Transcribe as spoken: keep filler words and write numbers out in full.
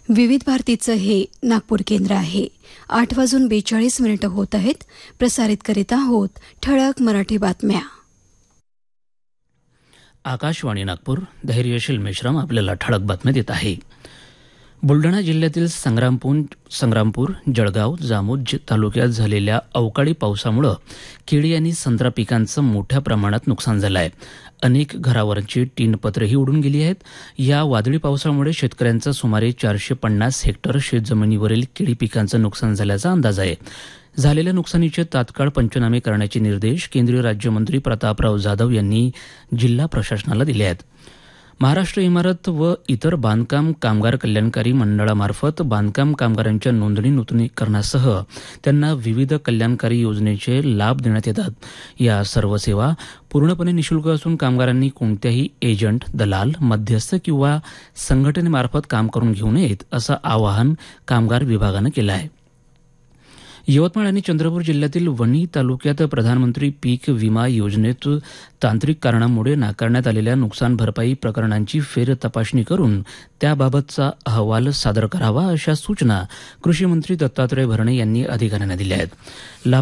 विविध भारतीचं हे नागपूर केंद्र आहे. आठ वाजून बेचाळीस मिनिटं होत आहेत. प्रसारित करीत आहोत ठळक मराठी बातम्या. आकाशवाणी नागपूर. धैर्यशील मेश्राम आपल्याला ठळक बातम्या देत आहे. बुलढाणा जिल्ह्यातील संग्रामपूर संग्रामपूर जळगाव जामोद तालुक्यात झालेल्या अवकाळी पावसामुळे केळी आणि संत्रा पिकांचं मोठ्या प्रमाणात नुकसान झालं आहे. अनेक घरावरची टीनपत्रेही उडून गेली आहेत. या वादळी पावसामुळे शेतकऱ्यांचं सुमारे चारशे पन्नास हेक्टर शेतजमिनीवरील केळी पिकांचं नुकसान झाल्याचा अंदाज आहे. झालेल्या नुकसानीचे तात्काळ पंचनामे करण्याचे निर्देश केंद्रीय राज्यमंत्री प्रतापराव जाधव यांनी जिल्हा प्रशासनाला दिले आहेत. महाराष्ट्र इमारत व इतर बांधकाम कामगार कल्याणकारी मंडळामार्फत बांधकाम कामगारांच्या नोंदणी नूतनीकरणासह त्यांना विविध कल्याणकारी योजनेचे लाभ देण्यात येतात. या सर्व सेवा पूर्णपणे निःशुल्क असून कामगारांनी कोणत्याही एजंट, दलाल, मध्यस्थ किंवा संघटनेमार्फत काम करून घेऊ नयेत असं आवाहन कामगार विभागानं केलं आहे. यवतमाळ आणि चंद्रपूर जिल्ह्यातील वणी तालुक्यात प्रधानमंत्री पीक विमा योजनेत तांत्रिक कारणामुळे नाकारण्यात आलेल्या नुकसान भरपाई प्रकरणांची फेर तपासणी करून त्याबाबतचा अहवाल सादर करावा अशा सूचना कृषी मंत्री दत्तात्रय भरणे यांनी अधिकाऱ्यांना दिल्या आहेत.